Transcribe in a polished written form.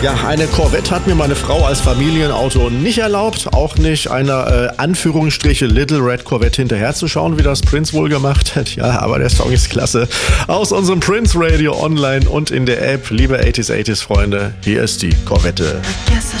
Ja, eine Corvette hat mir meine Frau als Familienauto nicht erlaubt, auch nicht einer Anführungsstriche Little Red Corvette hinterherzuschauen, wie das Prince wohl gemacht hat. Ja, aber der Song ist klasse. Aus unserem Prince Radio online und in der App. Liebe 80s Freunde, hier ist die Corvette. I guess I